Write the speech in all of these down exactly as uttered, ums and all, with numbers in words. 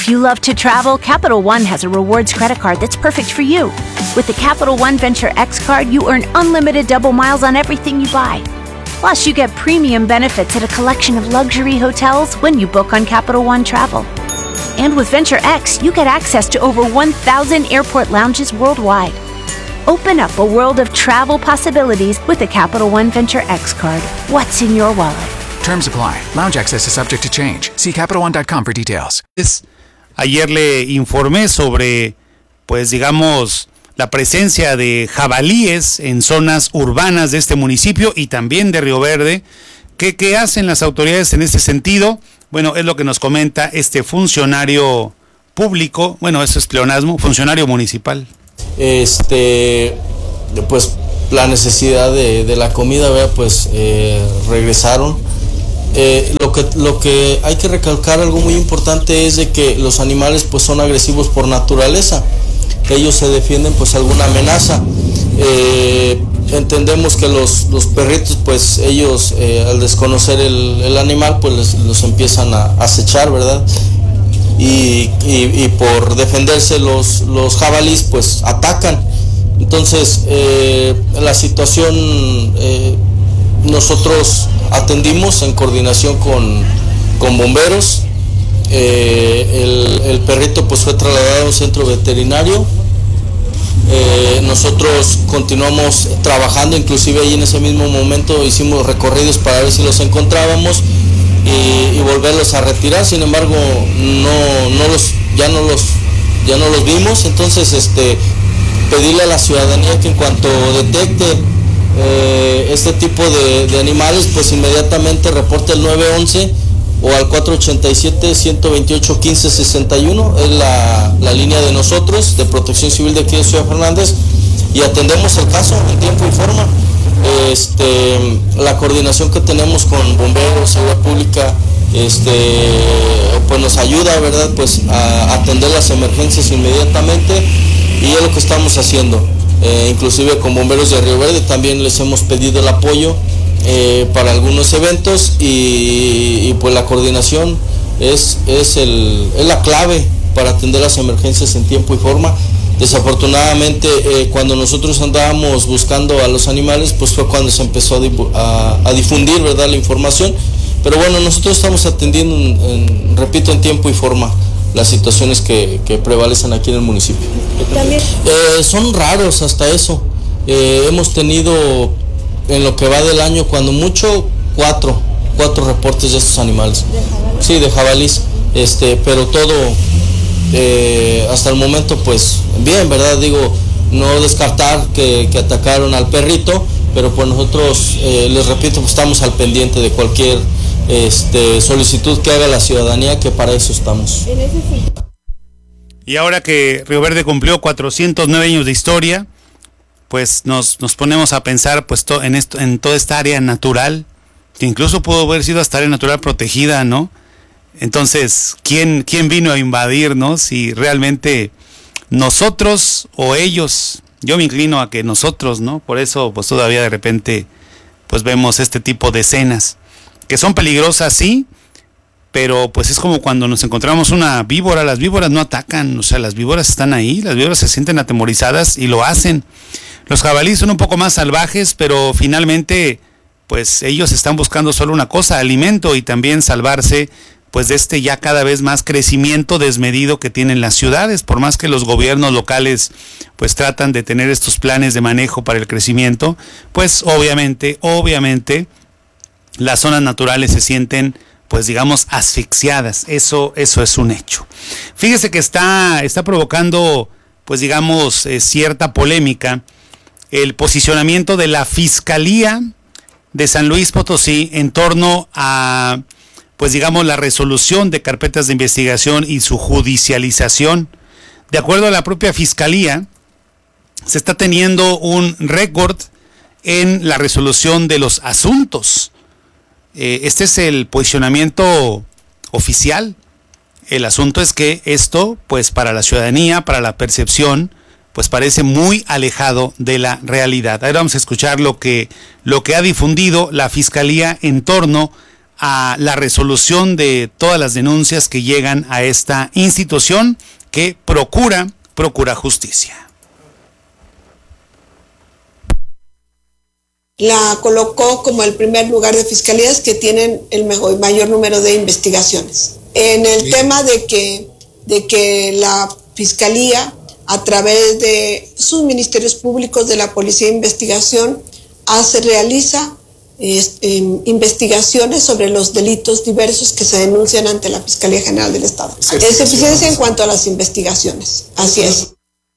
If you love to travel, Capital One has a rewards credit card that's perfect for you. With the Capital One Venture X card, you earn unlimited double miles on everything you buy. Plus, you get premium benefits at a collection of luxury hotels when you book on Capital One Travel. And with Venture X, you get access to over one thousand airport lounges worldwide. Open up a world of travel possibilities with the Capital One Venture X card. What's in your wallet? Terms apply. Lounge access is subject to change. See Capital One dot com for details. Ayer le informé sobre, pues digamos, la presencia de jabalíes en zonas urbanas de este municipio y también de Río Verde. ¿Qué, qué hacen las autoridades en este sentido? Bueno, es lo que nos comenta este funcionario público, bueno, eso es pleonasmo, funcionario municipal. Este, pues la necesidad de, de la comida, ¿verdad? Pues eh, regresaron. Eh, lo que lo que hay que recalcar, algo muy importante, es de que los animales pues son agresivos por naturaleza. Ellos se defienden pues alguna amenaza. Eh, entendemos que los, los perritos pues ellos eh, al desconocer el, el animal pues les, los empiezan a acechar, ¿verdad? Y, y, y por defenderse los, los jabalíes pues atacan. Entonces eh, la situación eh, nosotros atendimos en coordinación con, con bomberos. Eh, el, el perrito pues fue trasladado a un centro veterinario. Eh, nosotros continuamos trabajando, inclusive ahí en ese mismo momento hicimos recorridos para ver si los encontrábamos y, y volverlos a retirar. Sin embargo, no, no los, ya no los, ya no los vimos. Entonces, este, pedirle a la ciudadanía que en cuanto detecte eh, este tipo de, de animales, pues inmediatamente reporte el nueve once o al cuatro ochenta y siete, ciento veintiocho, quince sesenta y uno, es la, la línea de nosotros, de Protección Civil de aquí de Ciudad Fernández, y atendemos el caso en tiempo y forma. Este, la coordinación que tenemos con bomberos, seguridad pública, este, pues nos ayuda, ¿verdad? Pues a atender las emergencias inmediatamente, y es lo que estamos haciendo. Eh, inclusive con bomberos de Río Verde también les hemos pedido el apoyo Eh, para algunos eventos, y, y pues la coordinación es, es, el, es la clave para atender las emergencias en tiempo y forma. Desafortunadamente eh, cuando nosotros andábamos buscando a los animales pues fue cuando se empezó a, a, a difundir, ¿verdad?, la información, pero bueno, nosotros estamos atendiendo en, en, repito, en tiempo y forma las situaciones que, que prevalecen aquí en el municipio. ¿También? Eh, son raros hasta eso. Eh, hemos tenido en lo que va del año, cuando mucho, cuatro, cuatro reportes de estos animales. ¿De jabalí? Sí, de jabalís, este, pero todo, eh, hasta el momento, pues, bien, ¿verdad? Digo, no descartar que, que atacaron al perrito, pero pues nosotros, eh, les repito, pues, estamos al pendiente de cualquier este, solicitud que haga la ciudadanía, que para eso estamos. Y ahora que Río Verde cumplió cuatrocientos nueve años de historia, pues nos, nos ponemos a pensar pues to, en esto, en toda esta área natural, que incluso pudo haber sido hasta área natural protegida, ¿no? Entonces, ¿quién, quién vino a invadirnos? Si realmente nosotros o ellos. Yo me inclino a que nosotros, ¿no? Por eso pues todavía de repente pues vemos este tipo de escenas, que son peligrosas, sí, pero pues es como cuando nos encontramos una víbora. Las víboras no atacan, o sea, las víboras están ahí, las víboras se sienten atemorizadas y lo hacen. Los jabalíes son un poco más salvajes, pero finalmente, pues ellos están buscando solo una cosa, alimento, y también salvarse, pues de este ya cada vez más crecimiento desmedido que tienen las ciudades. Por más que los gobiernos locales, pues tratan de tener estos planes de manejo para el crecimiento, pues obviamente, obviamente, las zonas naturales se sienten, pues digamos, asfixiadas. Eso, eso es un hecho. Fíjese que está, está provocando, pues digamos, eh, cierta polémica el posicionamiento de la Fiscalía de San Luis Potosí en torno a, pues digamos, la resolución de carpetas de investigación y su judicialización. De acuerdo a la propia Fiscalía, se está teniendo un récord en la resolución de los asuntos. Eh, este es el posicionamiento oficial. El asunto es que esto, pues para la ciudadanía, para la percepción, pues parece muy alejado de la realidad. Ahora vamos a escuchar lo que, lo que ha difundido la Fiscalía en torno a la resolución de todas las denuncias que llegan a esta institución que procura, procura justicia. La colocó como el primer lugar de fiscalías que tienen el mejor, mayor número de investigaciones. En el sí. tema de que, de que la fiscalía, a través de sus ministerios públicos, de la Policía de Investigación, hace, realiza eh, eh, investigaciones sobre los delitos diversos que se denuncian ante la Fiscalía General del Estado. Sí, es sí, eficiencia sí. en cuanto a las investigaciones. Así es.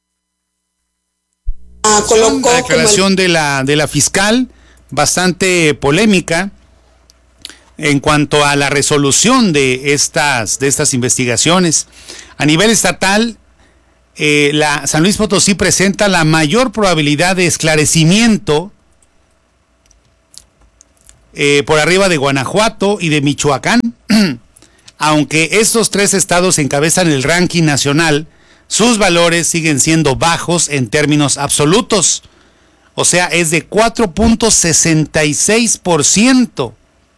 Ah, colocó la declaración el... de la de la fiscal, bastante polémica en cuanto a la resolución de estas de estas investigaciones. A nivel estatal, eh, la San Luis Potosí presenta la mayor probabilidad de esclarecimiento eh, por arriba de Guanajuato y de Michoacán, aunque estos tres estados encabezan el ranking nacional. Sus valores siguen siendo bajos en términos absolutos, o sea, es de cuatro punto sesenta y seis por ciento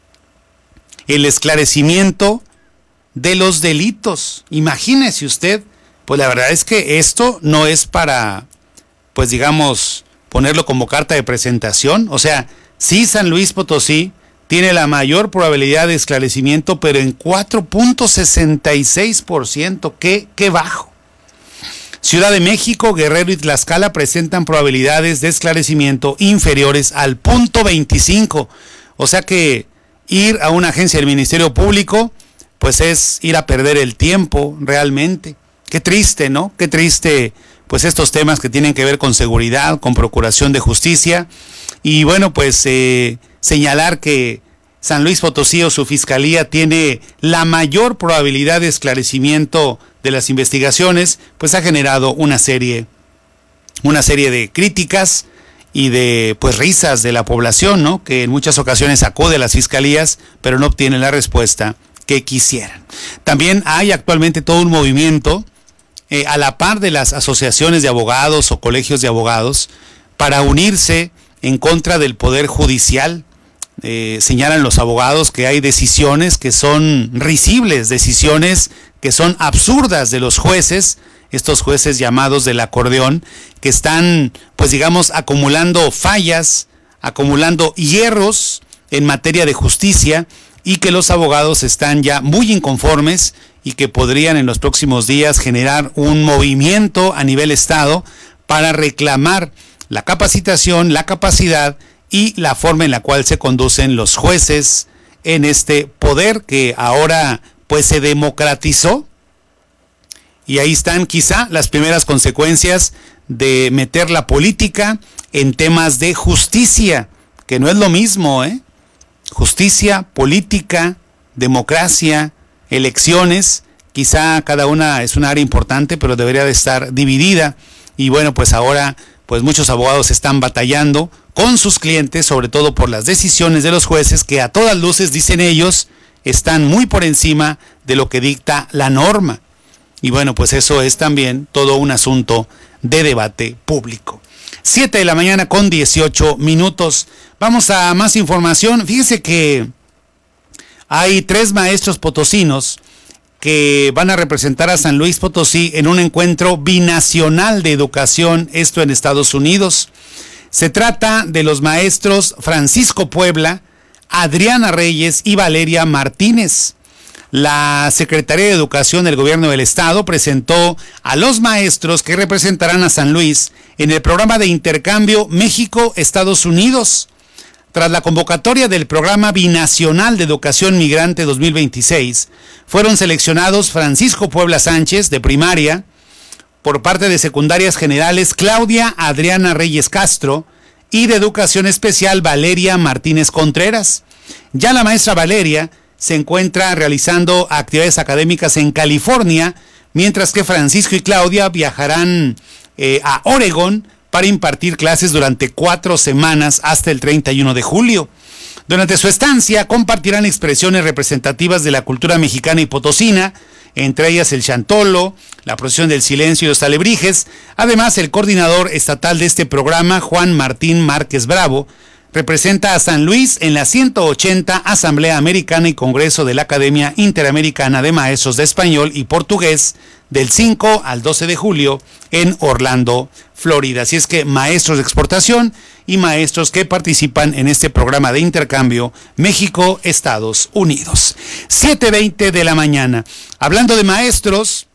el esclarecimiento de los delitos. Imagínese usted, pues la verdad es que esto no es para, pues digamos, ponerlo como carta de presentación. O sea, sí, San Luis Potosí tiene la mayor probabilidad de esclarecimiento, pero en cuatro punto sesenta y seis por ciento, qué, qué bajo. Ciudad de México, Guerrero y Tlaxcala presentan probabilidades de esclarecimiento inferiores al punto veinticinco. O sea que ir a una agencia del Ministerio Público, pues es ir a perder el tiempo realmente. Qué triste, ¿no? Qué triste, pues estos temas que tienen que ver con seguridad, con procuración de justicia. Y bueno, pues eh, señalar que San Luis Potosí o su fiscalía tiene la mayor probabilidad de esclarecimiento de las investigaciones, pues ha generado una serie, una serie de críticas y de pues risas de la población, ¿no? Que en muchas ocasiones acude a las fiscalías, pero no obtiene la respuesta que quisieran. También hay actualmente todo un movimiento eh, a la par de las asociaciones de abogados o colegios de abogados para unirse en contra del Poder Judicial. Eh, señalan los abogados que hay decisiones que son risibles, decisiones que son absurdas de los jueces, estos jueces llamados del acordeón, que están, pues digamos, acumulando fallas, acumulando hierros en materia de justicia, y que los abogados están ya muy inconformes y que podrían en los próximos días generar un movimiento a nivel estado para reclamar la capacitación, la capacidad y la forma en la cual se conducen los jueces en este poder que ahora pues se democratizó. Y ahí están quizá las primeras consecuencias de meter la política en temas de justicia, que no es lo mismo, ¿eh? Justicia, política, democracia, elecciones, quizá cada una es un área importante, pero debería de estar dividida. Y bueno, pues ahora pues muchos abogados están batallando con sus clientes, sobre todo por las decisiones de los jueces que a todas luces, dicen ellos, están muy por encima de lo que dicta la norma. Y bueno, pues eso es también todo un asunto de debate público. siete de la mañana con dieciocho minutos. Vamos a más información. Fíjese que hay tres maestros potosinos que van a representar a San Luis Potosí en un encuentro binacional de educación, esto en Estados Unidos. Se trata de los maestros Francisco Puebla, Adriana Reyes y Valeria Martínez. La Secretaría de Educación del Gobierno del Estado presentó a los maestros que representarán a San Luis en el programa de intercambio México-Estados Unidos. Tras la convocatoria del programa binacional de educación migrante dos mil veintiséis, fueron seleccionados Francisco Puebla Sánchez, de primaria, por parte de secundarias generales Claudia Adriana Reyes Castro, y de educación especial Valeria Martínez Contreras. Ya la maestra Valeria se encuentra realizando actividades académicas en California, mientras que Francisco y Claudia viajarán eh, a Oregón para impartir clases durante cuatro semanas hasta el treinta y uno de julio. Durante su estancia compartirán expresiones representativas de la cultura mexicana y potosina, entre ellas el chantolo, la procesión del silencio y los alebrijes. Además, el coordinador estatal de este programa, Juan Martín Márquez Bravo, representa a San Luis en la ciento ochenta Asamblea Americana y Congreso de la Academia Interamericana de Maestros de Español y Portugués del cinco al doce de julio en Orlando, Florida. Así es que maestros de exportación y maestros que participan en este programa de intercambio México-Estados Unidos. siete veinte de la mañana. Hablando de maestros,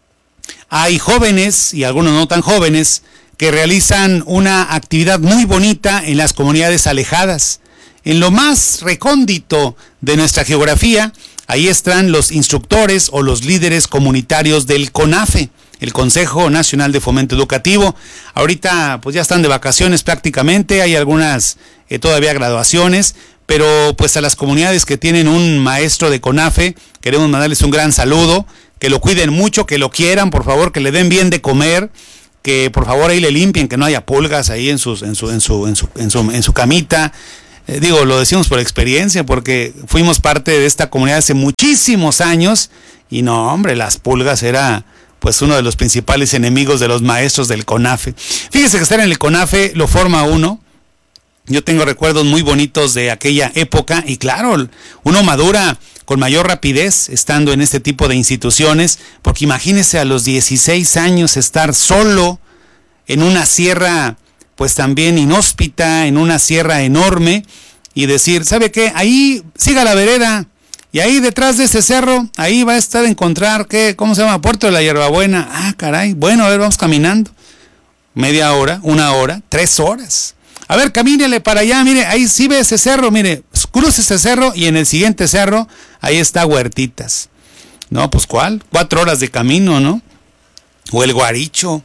hay jóvenes y algunos no tan jóvenes que realizan una actividad muy bonita en las comunidades alejadas. En lo más recóndito de nuestra geografía, ahí están los instructores o los líderes comunitarios del CONAFE, el Consejo Nacional de Fomento Educativo. Ahorita pues ya están de vacaciones prácticamente, hay algunas eh, todavía graduaciones, pero pues a las comunidades que tienen un maestro de CONAFE, queremos mandarles un gran saludo, que lo cuiden mucho, que lo quieran, por favor, que le den bien de comer, que por favor ahí le limpien, que no haya pulgas ahí en sus, en su, en su, en su, en su, en su camita. Eh, digo, lo decimos por experiencia, porque fuimos parte de esta comunidad hace muchísimos años, y no, hombre, las pulgas era pues uno de los principales enemigos de los maestros del CONAFE. Fíjese que estar en el CONAFE lo forma uno. Yo tengo recuerdos muy bonitos de aquella época, y claro, uno madura con mayor rapidez estando en este tipo de instituciones, porque imagínese a los dieciséis años estar solo en una sierra pues también inhóspita, en una sierra enorme, y decir, ¿sabe qué? Ahí siga la vereda, y ahí detrás de ese cerro, ahí va a estar a encontrar, ¿qué? ¿Cómo se llama? Puerto de la Hierbabuena. Ah, caray, bueno, a ver, vamos caminando. Media hora, una hora, tres horas. A ver, camínele para allá, mire, ahí sí ve ese cerro, mire, cruce ese cerro y en el siguiente cerro, ahí está Huertitas. No, pues ¿cuál? Cuatro horas de camino, ¿no? O el Guaricho,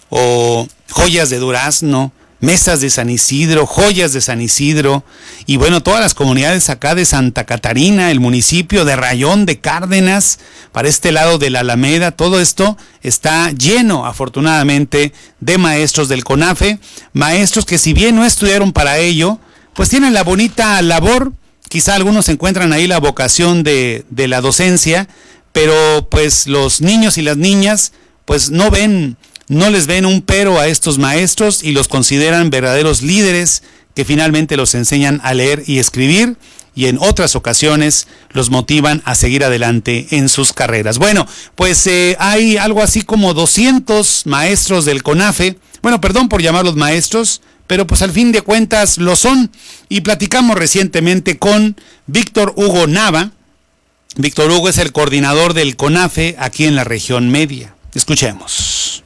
o Joyas de Durazno, Mesas de San Isidro, Joyas de San Isidro, y bueno, todas las comunidades acá de Santa Catarina, el municipio de Rayón de Cárdenas, para este lado de la Alameda, todo esto está lleno, afortunadamente, de maestros del CONAFE, maestros que si bien no estudiaron para ello, pues tienen la bonita labor, quizá algunos encuentran ahí la vocación de, de la docencia, pero pues los niños y las niñas, pues no ven... No les ven un pero a estos maestros y los consideran verdaderos líderes que finalmente los enseñan a leer y escribir, y en otras ocasiones los motivan a seguir adelante en sus carreras. Bueno, pues eh, hay algo así como doscientos maestros del CONAFE, bueno, perdón por llamarlos maestros, pero pues al fin de cuentas lo son, y platicamos recientemente con Víctor Hugo Nava. Víctor Hugo es el coordinador del CONAFE aquí en la región media. Escuchemos.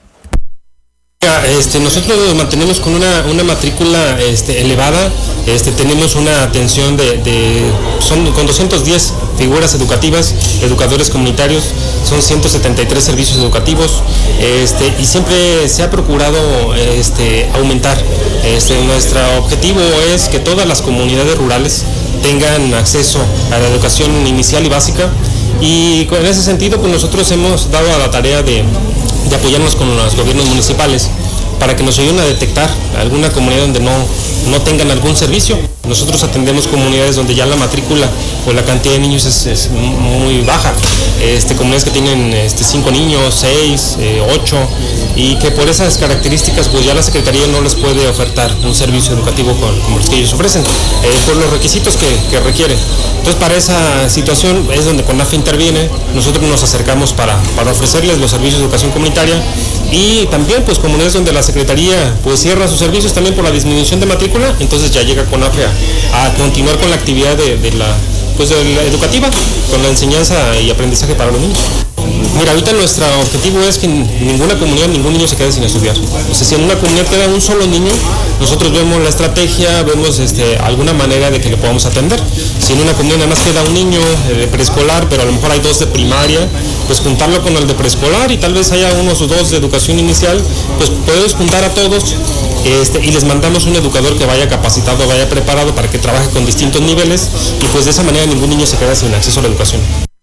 Este, nosotros nos mantenemos con una, una matrícula este, elevada, este, tenemos una atención de, de son con doscientas diez figuras educativas, educadores comunitarios, son ciento setenta y tres servicios educativos, este, y siempre se ha procurado este, aumentar. Este, nuestro objetivo es que todas las comunidades rurales tengan acceso a la educación inicial y básica, y en ese sentido pues nosotros hemos dado a la tarea de de apoyarnos con los gobiernos municipales para que nos ayuden a detectar alguna comunidad donde no, no tengan algún servicio. Nosotros atendemos comunidades donde ya la matrícula o la cantidad de niños es, es muy baja, este, comunidades que tienen este, cinco niños, seis, eh, ocho, y que por esas características pues ya la Secretaría no les puede ofertar un servicio educativo con, como los que ellos ofrecen, eh, por los requisitos que, que requieren. Entonces para esa situación es donde CONAFE interviene, nosotros nos acercamos para, para ofrecerles los servicios de educación comunitaria, y también pues comunidades donde la Secretaría pues cierra sus servicios también por la disminución de matrícula, entonces ya llega CONAFE a, a continuar con la actividad de, de la pues de la educativa, con la enseñanza y aprendizaje para los niños. Mira, ahorita nuestro objetivo es que en ninguna comunidad, ningún niño se quede sin estudiar. O sea, si en una comunidad queda un solo niño, nosotros vemos la estrategia, vemos este, alguna manera de que lo podamos atender. Si en una comunidad nada más queda un niño de preescolar, pero a lo mejor hay dos de primaria, pues juntarlo con el de preescolar, y tal vez haya unos o dos de educación inicial, pues podemos juntar a todos este, y les mandamos un educador que vaya capacitado, vaya preparado para que trabaje con distintos niveles, y pues de esa manera ningún niño se queda sin acceso a la educación.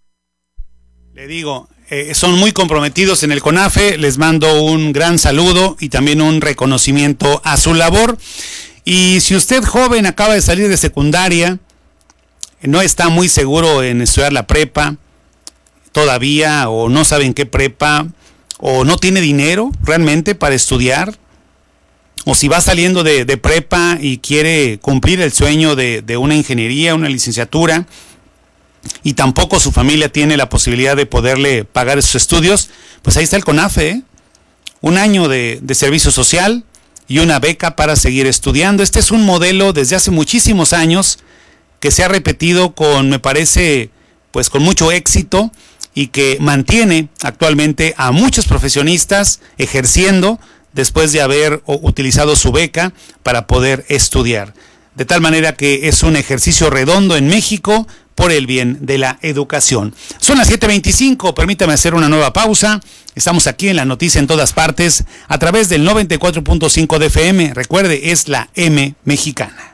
Le digo, eh, son muy comprometidos en el CONAFE, les mando un gran saludo y también un reconocimiento a su labor. Y si usted, joven, acaba de salir de secundaria, no está muy seguro en estudiar la prepa todavía, o no sabe en qué prepa, o no tiene dinero realmente para estudiar, o si va saliendo de, de prepa y quiere cumplir el sueño de, de una ingeniería, una licenciatura, y tampoco su familia tiene la posibilidad de poderle pagar sus estudios, pues ahí está el CONAFE, ¿eh? Un año de, de servicio social y una beca para seguir estudiando. Este es un modelo desde hace muchísimos años que se ha repetido con, me parece, pues con mucho éxito, y que mantiene actualmente a muchos profesionistas ejerciendo después de haber utilizado su beca para poder estudiar. De tal manera que es un ejercicio redondo en México por el bien de la educación. Son las siete veinticinco, permítame hacer una nueva pausa. Estamos aquí en La Noticia en Todas Partes a través del noventa y cuatro punto cinco de F M. Recuerde, es la M mexicana.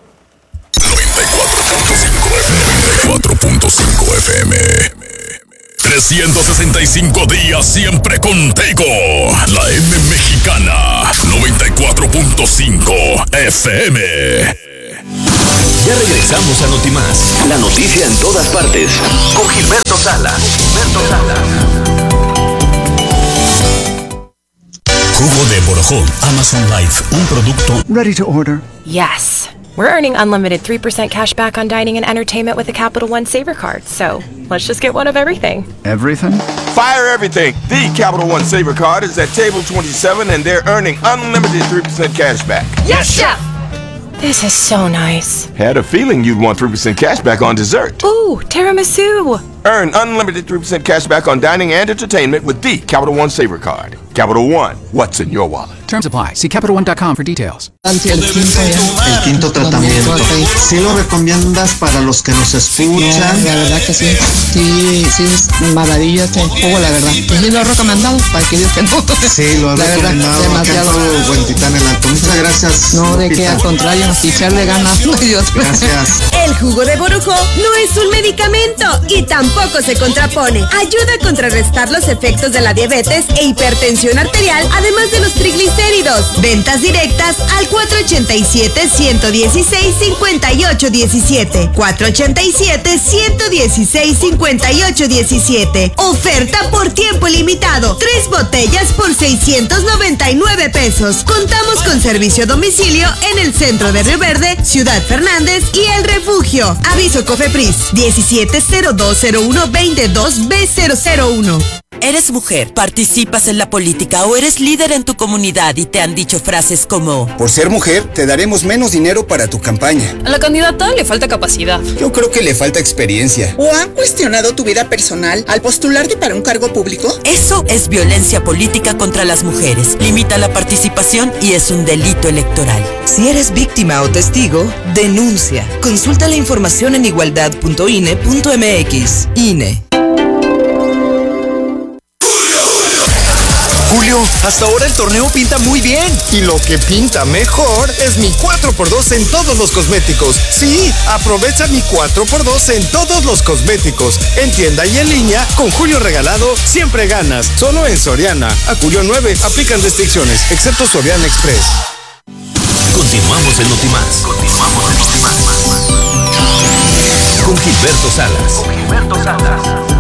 noventa y cuatro punto cinco F M. trescientos sesenta y cinco días siempre contigo. La M mexicana. noventa y cuatro punto cinco F M. Ya regresamos a Notimás, la noticia en todas partes, con Gilberto Salas. Gilberto Salas. Jugo de Borojó, Amazon Life, un producto. Ready to order. Yes. We're earning unlimited three percent cash back on dining and entertainment with the Capital One Saver Card, so let's just get one of everything. Everything? Fire everything! The Capital One Saver Card is at table twenty-seven and they're earning unlimited three percent cash back. Yes, Chef! This is so nice. Had a feeling you'd want three percent cash back on dessert. Ooh, tiramisu! Earn unlimited three percent cash back on dining and entertainment with the Capital One Saver Card. Capital One, what's in your wallet? Terms apply. See Capital One dot com for details. El quinto tratamiento. ¿Sí lo recomiendas para los que nos escuchan? La verdad que sí. Sí, sí, es maravilla este jugo, la verdad. Y sí lo he recomendado, para que Dios que no. Sí, lo he la recomendado. Verdad, demasiado. Buen Titán en Alto. Muchas gracias. No, de que al contrario, echarle ganas. Gracias. El jugo de Borojó no es un medicamento y tampoco se contrapone. Ayuda a contrarrestar los efectos de la diabetes e hipertensión arterial, además de los triglicéridos. Ventas directas al cuatro ochenta y siete, ciento dieciséis, cincuenta y ocho diecisiete. cuatro ochenta y siete, ciento dieciséis, cincuenta y ocho diecisiete. Oferta por tiempo limitado. Tres botellas por seiscientos noventa y nueve pesos. Contamos con servicio a domicilio en el centro de Río Verde, Ciudad Fernández y El Refugio. Aviso COFEPRIS diecisiete cero dos cero uno veintidós B cero cero uno. ¿Eres mujer, participas en la política o eres líder en tu comunidad y te han dicho frases como: por ser mujer, te daremos menos dinero para tu campaña? A la candidata le falta capacidad. Yo creo que le falta experiencia. ¿O han cuestionado tu vida personal al postularte para un cargo público? Eso es violencia política contra las mujeres. Limita la participación y es un delito electoral. Si eres víctima o testigo, denuncia. Consulta la información en igualdad punto I N E punto M X. I N E. Julio, hasta ahora el torneo pinta muy bien. Y lo que pinta mejor es mi cuatro por dos en todos los cosméticos. Sí, aprovecha mi cuatro por dos en todos los cosméticos. En tienda y en línea, con Julio regalado, siempre ganas. Solo en Soriana. A Julio nueve, aplican restricciones, excepto Soriana Express. Continuamos en Notimás. Continuamos en Notimás. Con Gilberto Salas. Con Gilberto Salas.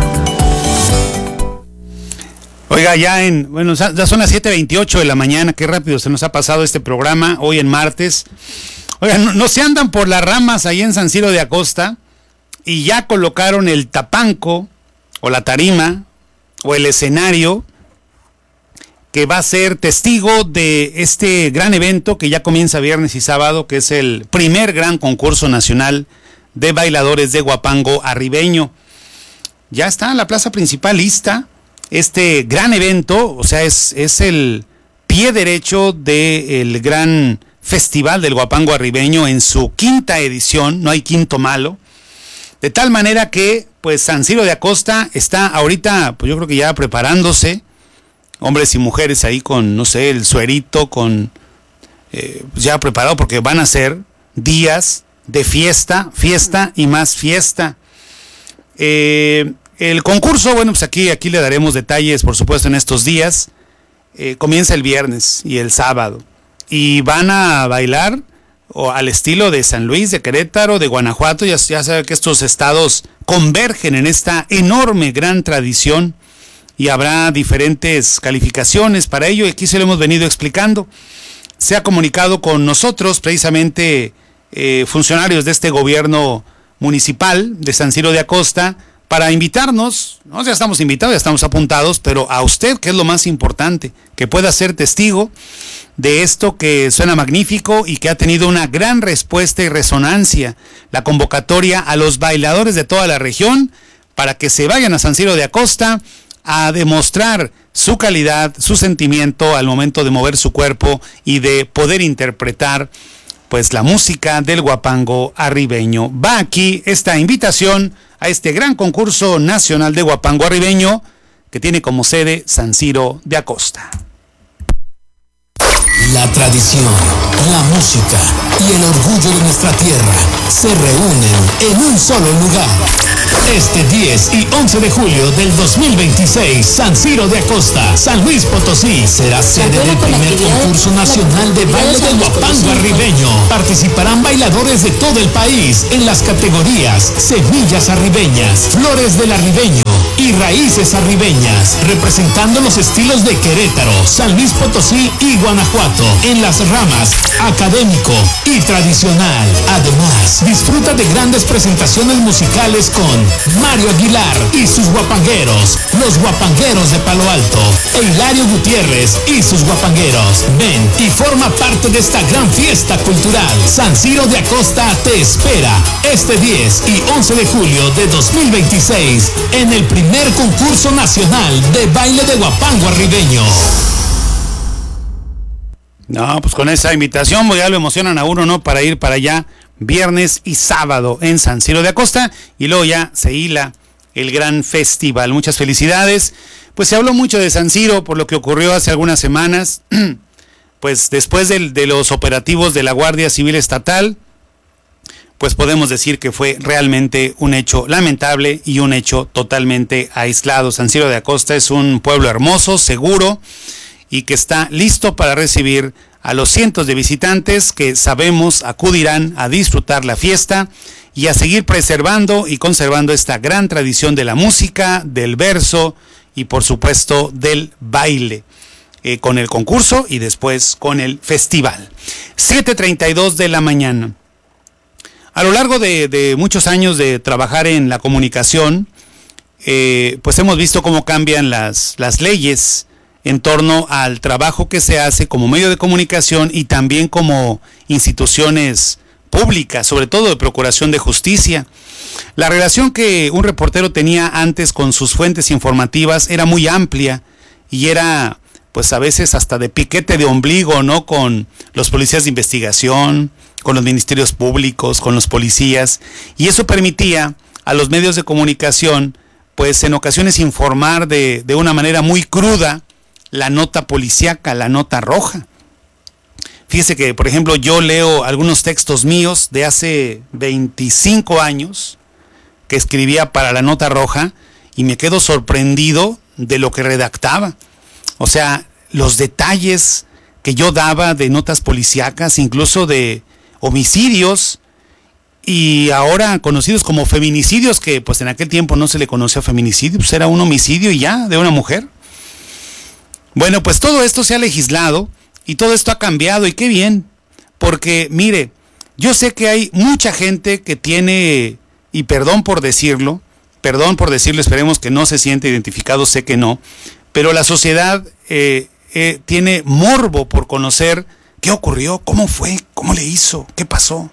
Oiga, ya en, bueno, ya son las siete veintiocho de la mañana, qué rápido se nos ha pasado este programa, hoy en martes. Oiga, no, no se andan por las ramas ahí en San Ciro de Acosta y ya colocaron el tapanco, o la tarima, o el escenario, que va a ser testigo de este gran evento que ya comienza viernes y sábado, que es el primer gran concurso nacional de bailadores de Huapango arribeño. Ya está la plaza principal lista. Este gran evento, o sea, es, es el pie derecho del gran festival del Huapango arribeño en su quinta edición, no hay quinto malo, de tal manera que, pues, San Ciro de Acosta está ahorita, pues yo creo que ya preparándose, hombres y mujeres ahí con, no sé, el suerito, con, eh, ya preparado, porque van a ser días de fiesta, fiesta y más fiesta. Eh... El concurso, bueno, pues aquí, aquí le daremos detalles, por supuesto, en estos días. Eh, comienza el viernes y el sábado. Y van a bailar o al estilo de San Luis, de Querétaro, de Guanajuato. Ya, ya sabe que estos estados convergen en esta enorme, gran tradición. Y habrá diferentes calificaciones para ello. Y aquí se lo hemos venido explicando. se ha comunicado con nosotros precisamente eh, funcionarios de este gobierno municipal de San Ciro de Acosta para invitarnos, ¿no? Ya estamos invitados, ya estamos apuntados, pero a usted, que es lo más importante, que pueda ser testigo de esto que suena magnífico y que ha tenido una gran respuesta y resonancia, la convocatoria a los bailadores de toda la región para que se vayan a San Ciro de Acosta a demostrar su calidad, su sentimiento al momento de mover su cuerpo y de poder interpretar pues la música del guapango arribeño. Va aquí esta invitación a este gran concurso nacional de guapango arribeño que tiene como sede San Ciro de Acosta. La tradición, la música y el orgullo de nuestra tierra se reúnen en un solo lugar. Este diez y once de julio del dos mil veintiséis, San Ciro de Acosta, San Luis Potosí, será sede del primer concurso nacional de baile del guapango arribeño. Participarán bailadores de todo el país en las categorías Semillas Arribeñas, Flores del Arribeño y Raíces Arribeñas, representando los estilos de Querétaro, San Luis Potosí y Guanajuato en las ramas académico y tradicional. Además, disfruta de grandes presentaciones musicales con Mario Aguilar y sus guapangueros, los guapangueros de Palo Alto, e Hilario Gutiérrez y sus guapangueros. Ven y forma parte de esta gran fiesta cultural. San Ciro de Acosta te espera este diez y once de julio de dos mil veintiséis en el primer concurso nacional de baile de guapango arribeño. No, pues con esa invitación ya lo emocionan a uno, ¿no? Para ir para allá viernes y sábado en San Ciro de Acosta y luego ya se hila el gran festival. Muchas felicidades. Pues se habló mucho de San Ciro por lo que ocurrió hace algunas semanas, pues después de, de los operativos de la Guardia Civil Estatal, pues podemos decir que fue realmente un hecho lamentable y un hecho totalmente aislado. San Ciro de Acosta es un pueblo hermoso, seguro, y que está listo para recibir a los cientos de visitantes que sabemos acudirán a disfrutar la fiesta y a seguir preservando y conservando esta gran tradición de la música, del verso y por supuesto del baile, eh, con el concurso y después con el festival. siete treinta y dos de la mañana. A lo largo de, de muchos años de trabajar en la comunicación, eh, pues hemos visto cómo cambian las, las leyes en torno al trabajo que se hace como medio de comunicación y también como instituciones públicas, sobre todo de procuración de justicia. La relación que un reportero tenía antes con sus fuentes informativas era muy amplia y era, pues a veces hasta de piquete de ombligo, ¿no? Con los policías de investigación, con los ministerios públicos, con los policías, y eso permitía a los medios de comunicación, pues en ocasiones informar de, de una manera muy cruda la nota policíaca, la nota roja. Fíjese que, por ejemplo, yo leo algunos textos míos de hace veinticinco años que escribía para la nota roja y me quedo sorprendido de lo que redactaba. O sea, los detalles que yo daba de notas policíacas, incluso de homicidios y ahora conocidos como feminicidios, que pues en aquel tiempo no se le conocía feminicidio, pues era un homicidio y ya, de una mujer. Bueno, pues todo esto se ha legislado y todo esto ha cambiado y qué bien, porque mire, yo sé que hay mucha gente que tiene, y perdón por decirlo, perdón por decirlo, esperemos que no se siente identificado, sé que no, pero la sociedad eh, eh, tiene morbo por conocer qué ocurrió, cómo fue, cómo le hizo, qué pasó.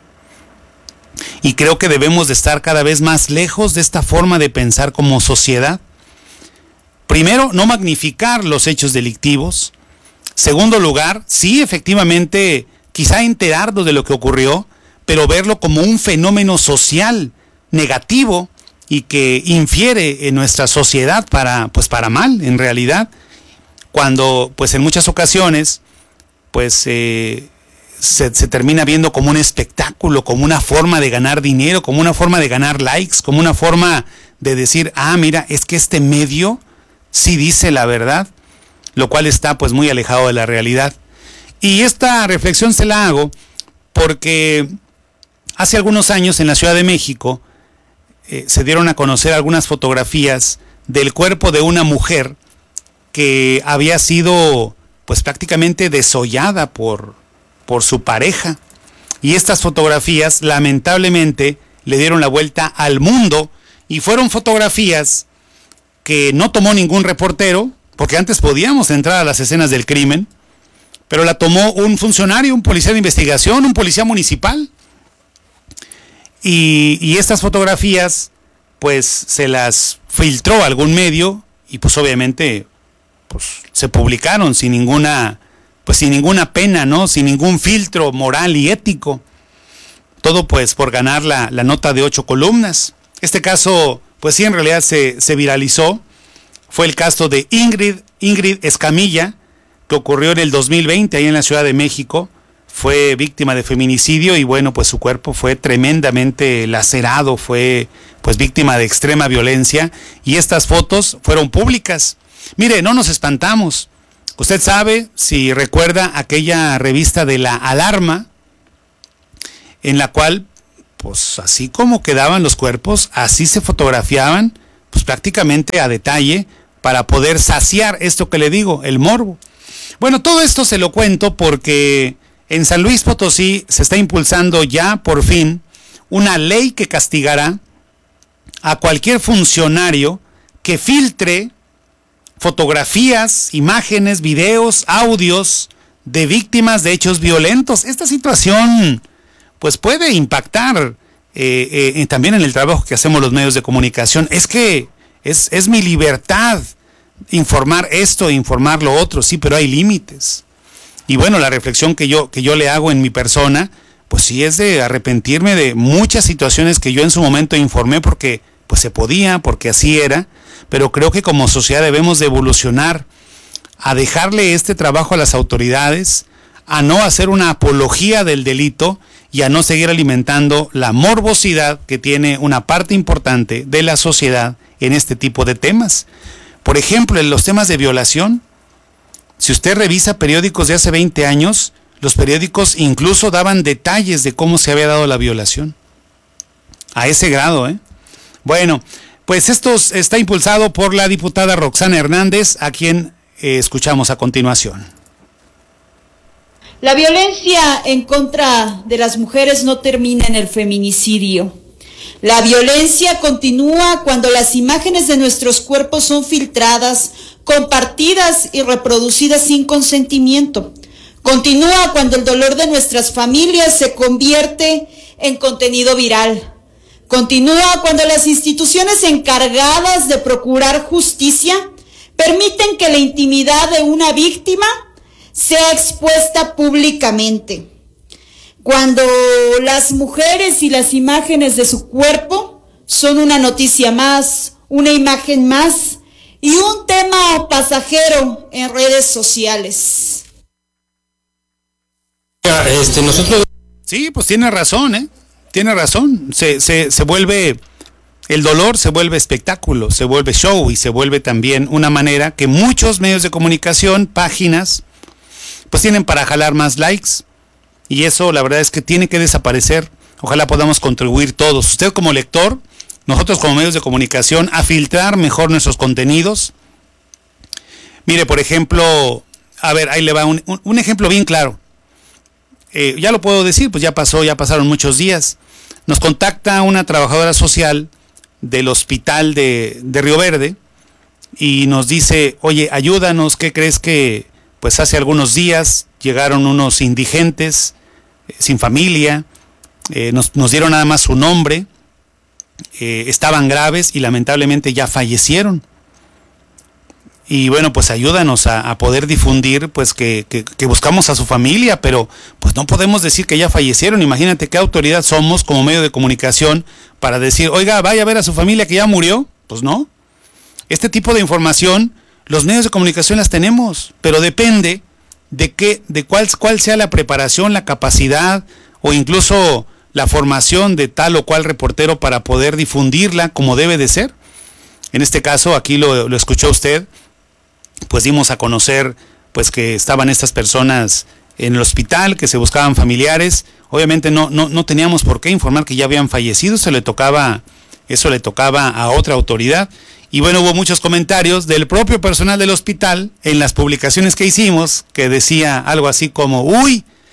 Y creo que debemos de estar cada vez más lejos de esta forma de pensar como sociedad. Primero, no magnificar los hechos delictivos. Segundo lugar, sí, efectivamente, quizá enterarnos de lo que ocurrió, pero verlo como un fenómeno social negativo y que infiere en nuestra sociedad para, pues para mal, en realidad, cuando pues en muchas ocasiones pues eh, se, se termina viendo como un espectáculo, como una forma de ganar dinero, como una forma de ganar likes, como una forma de decir, ah, mira, es que este medio sí dice la verdad, lo cual está pues muy alejado de la realidad. Y esta reflexión se la hago porque hace algunos años en la Ciudad de México eh, se dieron a conocer algunas fotografías del cuerpo de una mujer que había sido pues prácticamente desollada por, por su pareja. Y estas fotografías lamentablemente le dieron la vuelta al mundo y fueron fotografías que no tomó ningún reportero, porque antes podíamos entrar a las escenas del crimen, pero la tomó un funcionario, un policía de investigación, un policía municipal. Y, y estas fotografías pues se las filtró a algún medio y pues obviamente pues se publicaron sin ninguna pues sin ninguna pena, ¿no? Sin ningún filtro moral y ético. Todo pues por ganar la, la nota de ocho columnas. Este caso pues sí en realidad se, se viralizó. Fue el caso de Ingrid, Ingrid Escamilla, que ocurrió en el dos mil veinte ahí en la Ciudad de México. Fue víctima de feminicidio y bueno, pues su cuerpo fue tremendamente lacerado, fue pues víctima de extrema violencia y estas fotos fueron públicas. Mire, no nos espantamos. Usted sabe, si recuerda aquella revista de La Alarma, en la cual, pues así como quedaban los cuerpos, así se fotografiaban, pues prácticamente a detalle, para poder saciar esto que le digo, el morbo. Bueno, todo esto se lo cuento porque en San Luis Potosí se está impulsando ya por fin una ley que castigará a cualquier funcionario que filtre fotografías, imágenes, videos, audios de víctimas de hechos violentos. Esta situación pues puede impactar eh, eh, también en el trabajo que hacemos los medios de comunicación. Es que es, es mi libertad informar esto, informar lo otro, sí, pero hay límites. Y bueno, la reflexión que yo, que yo le hago en mi persona, pues sí es de arrepentirme de muchas situaciones que yo en su momento informé porque pues se podía, porque así era, pero creo que como sociedad debemos de evolucionar a dejarle este trabajo a las autoridades, a no hacer una apología del delito y a no seguir alimentando la morbosidad que tiene una parte importante de la sociedad en este tipo de temas. Por ejemplo, en los temas de violación, si usted revisa periódicos de hace veinte años, los periódicos incluso daban detalles de cómo se había dado la violación. A ese grado, ¿eh? Bueno, pues esto está impulsado por la diputada Roxana Hernández, a quien eh, escuchamos a continuación. La violencia en contra de las mujeres no termina en el feminicidio. La violencia continúa cuando las imágenes de nuestros cuerpos son filtradas, compartidas y reproducidas sin consentimiento. Continúa cuando el dolor de nuestras familias se convierte en contenido viral. Continúa cuando las instituciones encargadas de procurar justicia permiten que la intimidad de una víctima sea expuesta públicamente. Cuando las mujeres y las imágenes de su cuerpo son una noticia más, una imagen más y un tema pasajero en redes sociales. Este, nosotros... Sí, pues tiene razón, ¿eh? Tiene razón. Se, se, se vuelve, el dolor se vuelve espectáculo, se vuelve show y se vuelve también una manera que muchos medios de comunicación, páginas, pues tienen para jalar más likes. Y eso la verdad es que tiene que desaparecer. Ojalá podamos contribuir todos. Usted como lector, nosotros como medios de comunicación, a filtrar mejor nuestros contenidos. Mire, por ejemplo, a ver, ahí le va un, un, un ejemplo bien claro. Eh, ya lo puedo decir, pues ya pasó, ya pasaron muchos días. Nos contacta una trabajadora social del hospital de, de Río Verde y nos dice, oye, ayúdanos, ¿qué crees que pues hace algunos días llegaron unos indigentes eh, sin familia, eh, nos, nos dieron nada más su nombre, eh, estaban graves y lamentablemente ya fallecieron? Y bueno, pues ayúdanos a, a poder difundir pues que, que, que buscamos a su familia, pero pues no podemos decir que ya fallecieron. Imagínate qué autoridad somos como medio de comunicación para decir, oiga, vaya a ver a su familia que ya murió. Pues no. Este tipo de información los medios de comunicación las tenemos, pero depende de qué, de cuál, cuál sea la preparación, la capacidad o incluso la formación de tal o cual reportero para poder difundirla como debe de ser. En este caso, aquí lo, lo escuchó usted, pues dimos a conocer pues que estaban estas personas en el hospital, que se buscaban familiares. Obviamente no, no, no teníamos por qué informar que ya habían fallecido, eso le tocaba, eso le tocaba a otra autoridad. Y bueno, hubo muchos comentarios del propio personal del hospital en las publicaciones que hicimos, que decía algo así como, uy,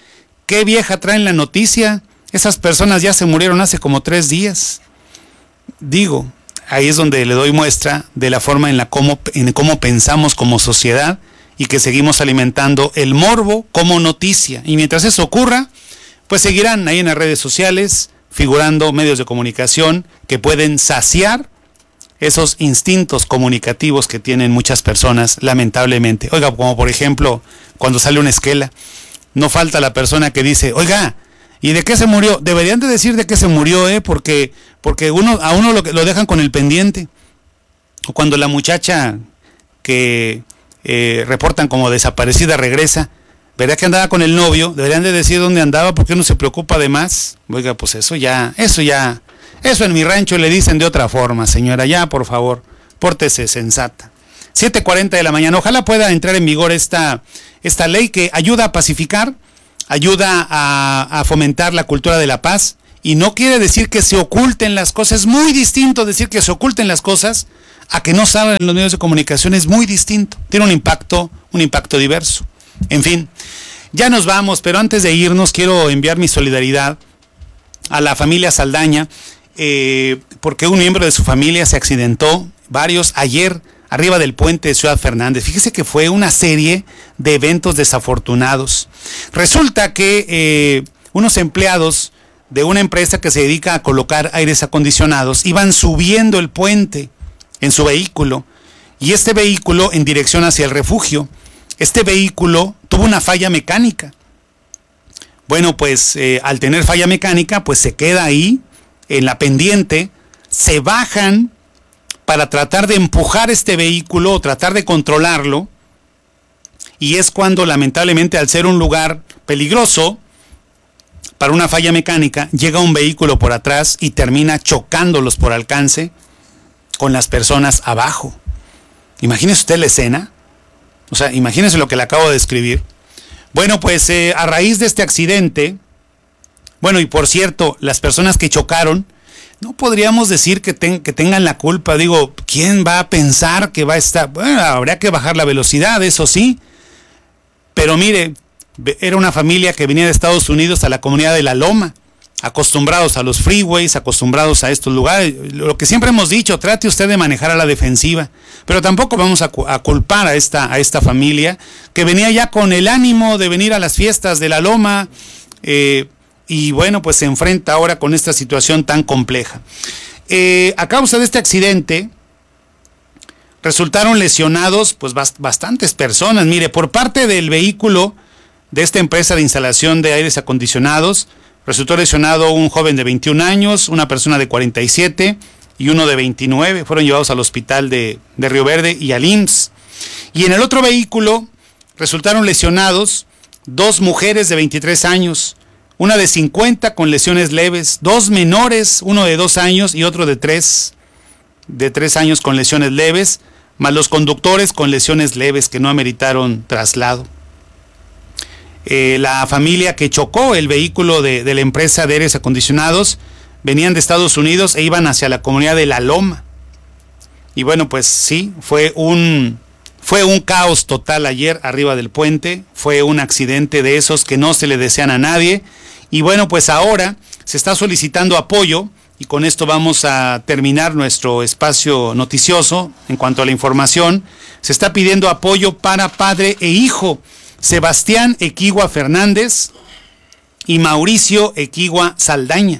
¿Qué vieja traen la noticia? Esas personas ya se murieron hace como tres días. Digo, ahí es donde le doy muestra de la forma en la cómo, en cómo pensamos como sociedad y que seguimos alimentando el morbo como noticia. Y mientras eso ocurra, pues seguirán ahí en las redes sociales figurando medios de comunicación que pueden saciar esos instintos comunicativos que tienen muchas personas, lamentablemente. Oiga, como por ejemplo, cuando sale una esquela, no falta la persona que dice, oiga, ¿y de qué se murió? Deberían de decir de qué se murió, ¿eh? Porque, porque uno, a uno lo, lo dejan con el pendiente. O cuando la muchacha que eh, reportan como desaparecida regresa, ¿verdad que andaba con el novio? Deberían de decir dónde andaba porque uno se preocupa de más. Oiga, pues eso ya, eso ya... Eso en mi rancho le dicen de otra forma, señora. Ya, por favor, pórtese sensata. siete cuarenta de la mañana. Ojalá pueda entrar en vigor esta, esta ley que ayuda a pacificar, ayuda a, a fomentar la cultura de la paz. Y no quiere decir que se oculten las cosas. Es muy distinto decir que se oculten las cosas a que no salgan en los medios de comunicación. Es muy distinto. Tiene un impacto, un impacto diverso. En fin, ya nos vamos, pero antes de irnos quiero enviar mi solidaridad a la familia Saldaña. Eh, porque un miembro de su familia se accidentó, varios, ayer arriba del puente de Ciudad Fernández. Fíjese que fue una serie de eventos desafortunados. Resulta que eh, unos empleados de una empresa que se dedica a colocar aires acondicionados iban subiendo el puente en su vehículo, y este vehículo en dirección hacia el refugio. Este vehículo tuvo una falla mecánica. Bueno, pues eh, al tener falla mecánica, pues se queda ahí en la pendiente, se bajan para tratar de empujar este vehículo o tratar de controlarlo, y es cuando lamentablemente, al ser un lugar peligroso para una falla mecánica, llega un vehículo por atrás y termina chocándolos por alcance con las personas abajo. Imagínese usted la escena, o sea, imagínese lo que le acabo de describir. Bueno, pues eh, a raíz de este accidente, bueno, y por cierto, las personas que chocaron, no podríamos decir que, ten, que tengan la culpa. Digo, ¿quién va a pensar que va a estar? Bueno, habría que bajar la velocidad, eso sí. Pero mire, era una familia que venía de Estados Unidos a la comunidad de La Loma, acostumbrados a los freeways, acostumbrados a estos lugares. Lo que siempre hemos dicho, trate usted de manejar a la defensiva. Pero tampoco vamos a, a culpar a esta, a esta familia que venía ya con el ánimo de venir a las fiestas de La Loma, eh, y bueno, pues se enfrenta ahora con esta situación tan compleja. Eh, a causa de este accidente, resultaron lesionados pues bast- bastantes personas. Mire, por parte del vehículo de esta empresa de instalación de aires acondicionados, resultó lesionado un joven de veintiún años, una persona de cuarenta y siete y uno de veintinueve. Fueron llevados al hospital de, de Río Verde y al I M S S. Y en el otro vehículo resultaron lesionados dos mujeres de veintitrés años, una de cincuenta con lesiones leves, dos menores, uno de dos años y otro de tres, de tres años con lesiones leves, más los conductores con lesiones leves que no ameritaron traslado. Eh, la familia que chocó el vehículo de, de la empresa de aires acondicionados venían de Estados Unidos e iban hacia la comunidad de La Loma. Y bueno, pues sí, fue un, fue un caos total ayer arriba del puente, fue un accidente de esos que no se le desean a nadie. Y bueno, pues ahora se está solicitando apoyo, y con esto vamos a terminar nuestro espacio noticioso en cuanto a la información. Se está pidiendo apoyo para padre e hijo, Sebastián Equigua Fernández y Mauricio Equigua Saldaña.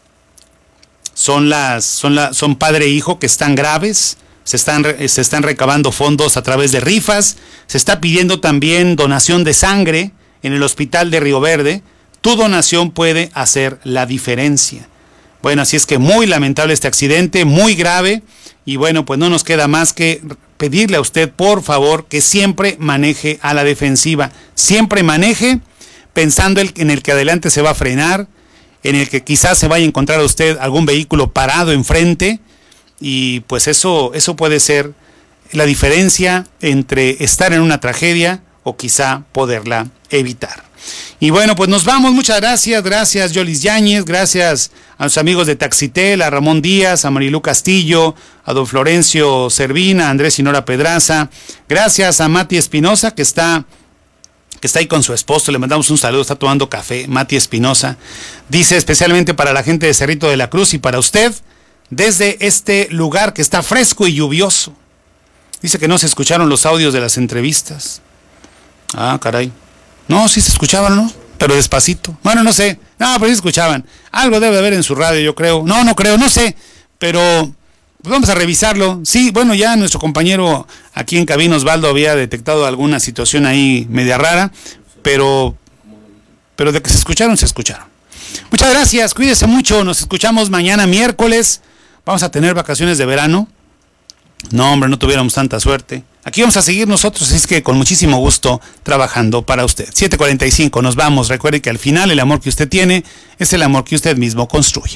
Son las, son la, son padre e hijo que están graves, se están, se están recabando fondos a través de rifas, se está pidiendo también donación de sangre en el hospital de Río Verde. Tu donación puede hacer la diferencia. Bueno, así es que muy lamentable este accidente, muy grave, y bueno, pues no nos queda más que pedirle a usted, por favor, que siempre maneje a la defensiva, siempre maneje pensando en el que adelante se va a frenar, en el que quizás se vaya a encontrar a usted algún vehículo parado enfrente, y pues eso, eso puede ser la diferencia entre estar en una tragedia o quizá poderla evitar. Y bueno, pues nos vamos. Muchas gracias. Gracias, Yolis Yáñez. Gracias a los amigos de Taxitel, a Ramón Díaz, a Marilú Castillo, a don Florencio Cervina, a Andrés Sinora Pedraza. Gracias a Mati Espinosa, que está, que está ahí con su esposo, le mandamos un saludo, está tomando café, Mati Espinosa. Dice especialmente para la gente de Cerrito de la Cruz y para usted, desde este lugar que está fresco y lluvioso. Dice que no se escucharon los audios de las entrevistas. Ah, caray. No, sí se escuchaban, ¿no? Pero despacito. Bueno, no sé. No, pero sí se escuchaban. Algo debe haber en su radio, yo creo. No, no creo, no sé. Pero pues vamos a revisarlo. Sí, bueno, ya nuestro compañero aquí en cabina, Osvaldo, había detectado alguna situación ahí media rara. Pero, pero de que se escucharon, se escucharon. Muchas gracias, cuídese mucho. Nos escuchamos mañana miércoles. Vamos a tener vacaciones de verano. No, hombre, no tuviéramos tanta suerte. Aquí vamos a seguir nosotros, así es que con muchísimo gusto trabajando para usted. siete cuarenta y cinco, nos vamos. Recuerde que al final el amor que usted tiene es el amor que usted mismo construye.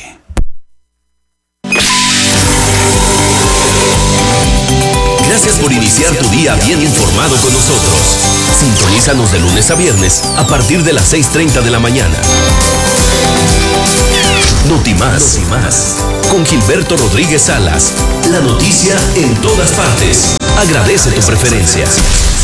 Gracias por iniciar tu día bien informado con nosotros. Sintonízanos de lunes a viernes a partir de las seis treinta de la mañana. Notimás, Notimás, con Gilberto Rodríguez Salas. La noticia en todas partes. Agradece tu preferencia.